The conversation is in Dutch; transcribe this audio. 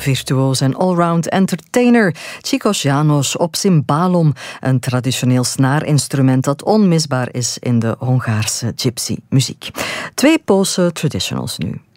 virtuoos en allround entertainer Chicos János op cimbalom, een traditioneel snaarinstrument dat onmisbaar is in de Hongaarse gypsy muziek. 2 Poolse traditionals nu.